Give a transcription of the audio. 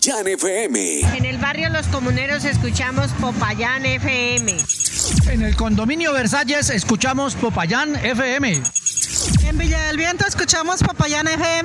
Popayán FM. En el barrio Los Comuneros escuchamos Popayán FM. En el condominio Versalles escuchamos Popayán FM. En Villa del Viento escuchamos Popayán FM.